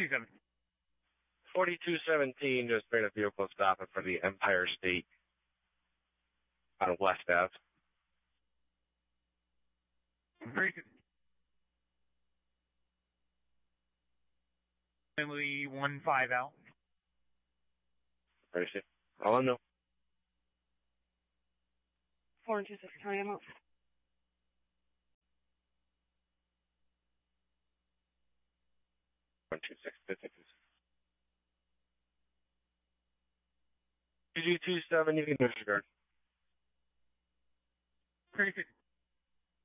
42-7. 4217, just made a vehicle stop in front of the Empire State on West Ave. Very good. Emily 1-5 out. Very good. All I know. 426, County, I'm out. 126. 2227, you can disregard. Very good.